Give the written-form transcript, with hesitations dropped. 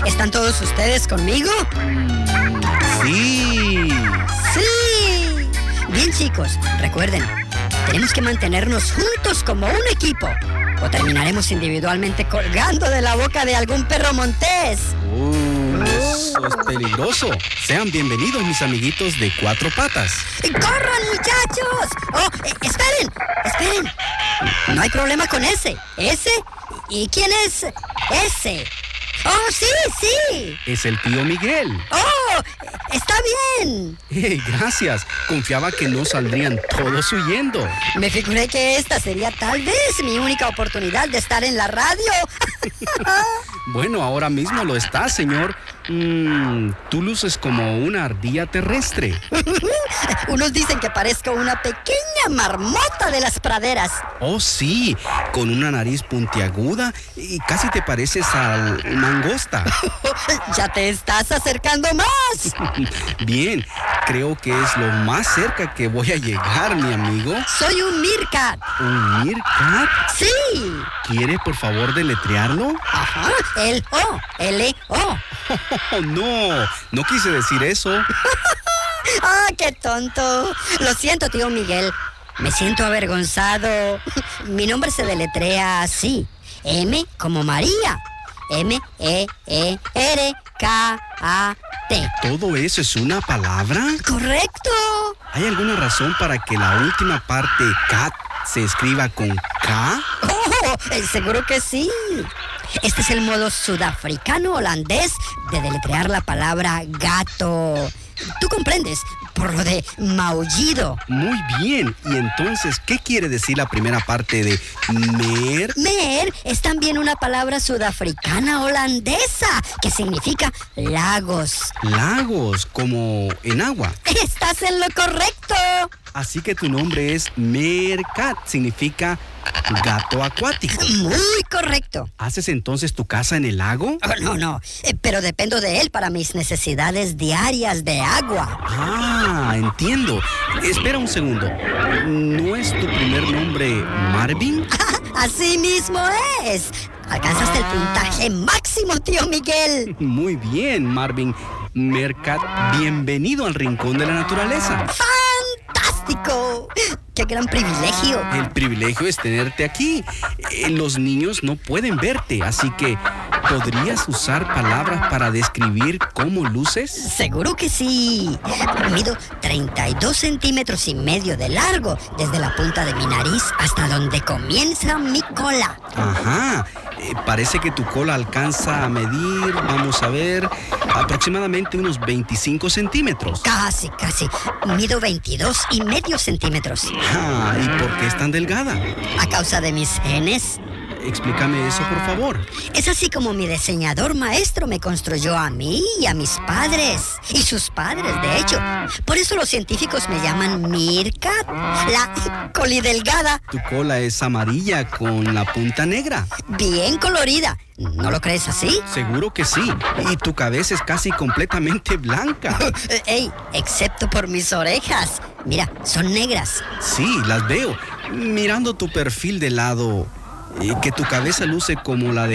¿Están todos ustedes conmigo? Sí. ¡Sí! Bien, chicos, recuerden, tenemos que mantenernos juntos como un equipo o terminaremos individualmente colgando de la boca de algún perro montés. Eso es peligroso. Sean bienvenidos, mis amiguitos de cuatro patas. ¡Corran, muchachos! ¡Oh, esperen! No hay problema con ese. ¿Ese? ¿Y quién es ese? ¡Oh, sí! Es el tío Miguel. ¡Oh, está bien! Hey, gracias. Confiaba que no saldrían todos huyendo. Me figuré que esta sería tal vez mi única oportunidad de estar en la radio. Bueno, ahora mismo lo está, señor. Tú luces como una ardilla terrestre. Unos dicen que parezco una pequeña marmota de las praderas. Oh, sí, con una nariz puntiaguda y casi te pareces al mangosta. Ya te estás acercando más. Bien, creo que es lo más cerca que voy a llegar, mi amigo. Soy un meerkat. ¿Un meerkat? Sí. ¿Quiere, por favor, deletrearlo? Ajá, L-O. Oh, no quise decir eso. ¡Ah, qué tonto! Lo siento, tío Miguel. Me siento avergonzado. Mi nombre se deletrea así. M como María. M-E-E-R-K-A-T. ¿Todo eso es una palabra? ¡Correcto! ¿Hay alguna razón para que la última parte cat se escriba con K? ¡Oh! Seguro que sí. Este es el modo sudafricano holandés de deletrear la palabra gato. ¿Tú comprendes? Por lo de maullido. Muy bien. ¿Y entonces qué quiere decir la primera parte de mer? Mer es también una palabra sudafricana holandesa que significa lagos. Lagos, como en agua. ¡Estás en lo correcto! Así que tu nombre es Meerkat, significa gato acuático. Muy correcto. ¿Haces entonces tu casa en el lago? Oh, no, pero dependo de él para mis necesidades diarias de agua. Ah, entiendo. Espera un segundo. ¿No es tu primer nombre Marvin? Así mismo es. Alcanzaste el puntaje máximo, tío Miguel. Muy bien, Marvin. Meerkat, bienvenido al Rincón de la Naturaleza. ¡Fantástico! ¡Qué gran privilegio! El privilegio es tenerte aquí. Los niños no pueden verte, así que ¿podrías usar palabras para describir cómo luces? Seguro que sí. Mido 32 centímetros y medio de largo, desde la punta de mi nariz hasta donde comienza mi cola. Ajá. Parece que tu cola alcanza a medir, vamos a ver, aproximadamente unos 25 centímetros. Casi. Mido 22 y medio centímetros. Ah, ¿y por qué es tan delgada? A causa de mis genes. Explícame eso, por favor. Es así como mi diseñador maestro me construyó a mí y a mis padres. Y sus padres, de hecho. Por eso los científicos me llaman Meerkat, la colidelgada. Tu cola es amarilla con la punta negra. Bien colorida. ¿No lo crees así? Seguro que sí. Y tu cabeza es casi completamente blanca. Ey, excepto por mis orejas. Mira, son negras. Sí, las veo. Mirando tu perfil de lado, que tu cabeza luce como la de